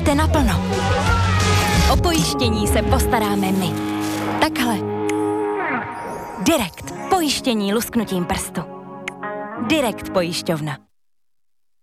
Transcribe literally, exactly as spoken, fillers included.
Jeďte naplno. O pojištění se postaráme my. Takhle. Direkt. Pojištění lusknutím prstu. Direkt pojišťovna.